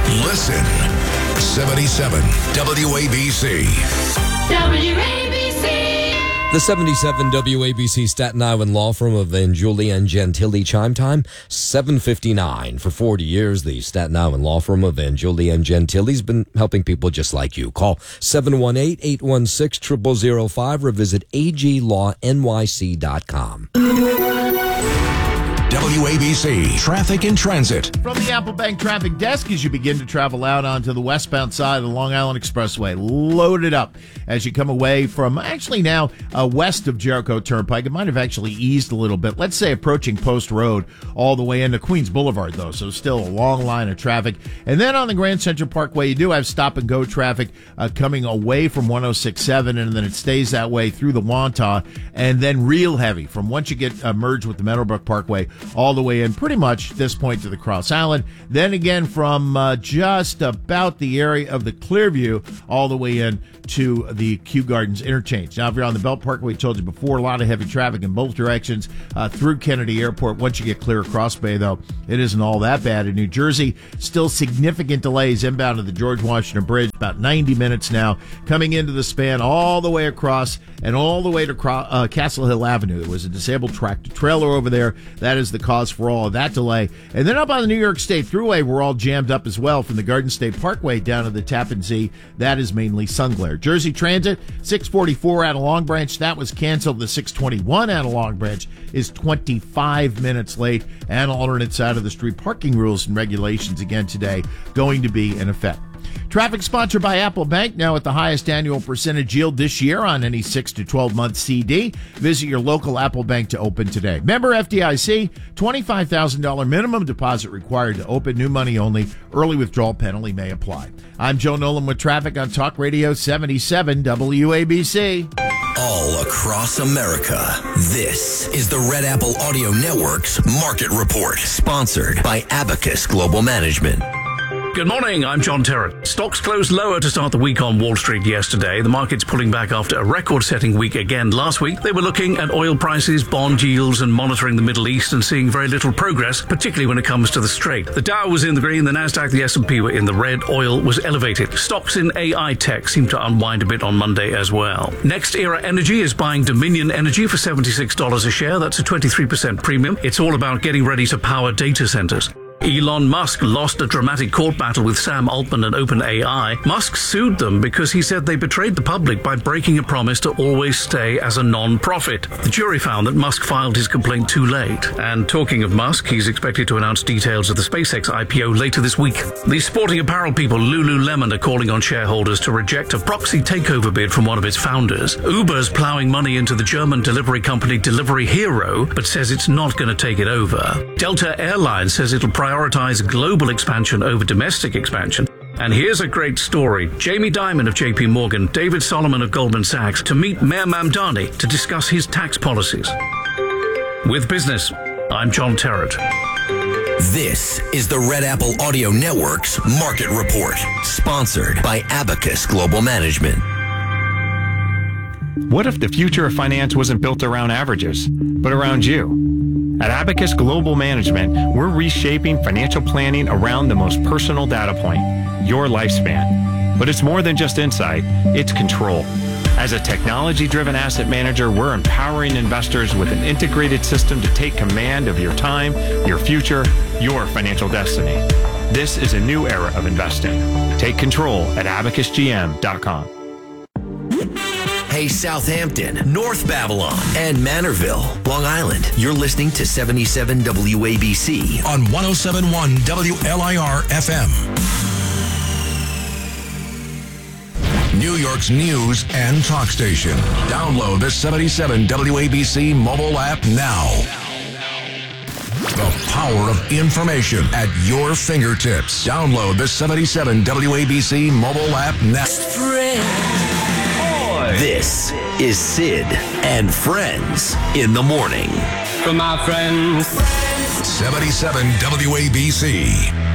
Listen. 77 WABC. The 77 WABC Staten Island law firm of Van Julie and Gentili chime time, 7:59. For 40 years, the Staten Island law firm of Van Julie and Gentili's been helping people just like you. Call 718-816-0005 or visit aglawnyc.com. WABC Traffic and Transit. From the Apple Bank Traffic Desk, as you begin to travel out onto the westbound side of the Long Island Expressway, loaded up as you come away from actually now west of Jericho Turnpike. It might have actually eased a little bit. Let's say approaching Post Road all the way into Queens Boulevard, though, so still a long line of traffic. And then on the Grand Central Parkway, you do have stop-and-go traffic coming away from 106.7, and then it stays that way through the Wantagh, and then real heavy from once you get merged with the Meadowbrook Parkway all the way in pretty much this point to the Cross Island. Then again from just about the area of the Clearview all the way in to the Kew Gardens interchange. Now, if you're on the Belt Parkway, we told you before, a lot of heavy traffic in both directions through Kennedy Airport. Once you get clear across Bay, though, it isn't all that bad. In New Jersey, still significant delays inbound to the George Washington Bridge, about 90 minutes now, coming into the span all the way across and all the way to Castle Hill Avenue. There was a disabled tractor trailer over there. That is the cause for all of that delay. And then up on the New York State Thruway, we're all jammed up as well from the Garden State Parkway down to the Tappan Zee. That is mainly sun glare. Jersey Transit, 644 out of Long Branch. That was canceled. The 621 out of Long Branch is 25 minutes late. And alternate side of the street parking rules and regulations again today going to be in effect. Traffic sponsored by Apple Bank, now at the highest annual percentage yield this year on any 6 to 12-month CD. Visit your local Apple Bank to open today. Member FDIC, $25,000 minimum deposit required to open. New money only. Early withdrawal penalty may apply. I'm Joe Nolan with traffic on Talk Radio 77 WABC. All across America, this is the Red Apple Audio Network's Market Report, sponsored by Abacus Global Management. Good morning, I'm John Terrett. Stocks closed lower to start the week on Wall Street yesterday. The market's pulling back after a record-setting week again last week. They were looking at oil prices, bond yields, and monitoring the Middle East and seeing very little progress, particularly when it comes to the Strait. The Dow was in the green, the Nasdaq, the S&P were in the red. Oil was elevated. Stocks in AI tech seemed to unwind a bit on Monday as well. Next Era Energy is buying Dominion Energy for $76 a share. That's a 23% premium. It's all about getting ready to power data centers. Elon Musk lost a dramatic court battle with Sam Altman at OpenAI. Musk sued them because he said they betrayed the public by breaking a promise to always stay as a non-profit. The jury found that Musk filed his complaint too late. And talking of Musk, he's expected to announce details of the SpaceX IPO later this week. The sporting apparel people Lululemon are calling on shareholders to reject a proxy takeover bid from one of its founders. Uber's plowing money into the German delivery company Delivery Hero, but says it's not going to take it over. Delta Airlines says it'll prioritize global expansion over domestic expansion. And here's a great story. Jamie Dimon of JP Morgan, David Solomon of Goldman Sachs to meet Mayor Mamdani to discuss his tax policies. With business, I'm John Terrett. This is the Red Apple Audio Network's Market Report, sponsored by Abacus Global Management. What if the future of finance wasn't built around averages, but around you? At Abacus Global Management, we're reshaping financial planning around the most personal data point, your lifespan. But it's more than just insight, it's control. As a technology-driven asset manager, we're empowering investors with an integrated system to take command of your time, your future, your financial destiny. This is a new era of investing. Take control at abacusgm.com. Hey, Southampton, North Babylon, and Manorville, Long Island. You're listening to 77 WABC on 107.1 WLIR FM. New York's news and talk station. Download the 77 WABC mobile app now. The power of information at your fingertips. Download the 77 WABC mobile app now. This is Sid and Friends in the Morning. For my friends. 77 WABC.